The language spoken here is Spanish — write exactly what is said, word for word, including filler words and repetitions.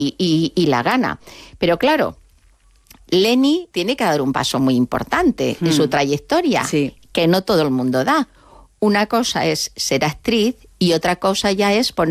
y, y la gana. Pero claro, Leni tiene que dar un paso muy importante mm. en su trayectoria, sí. que no todo el mundo da. Una cosa es ser actriz y otra cosa ya es poner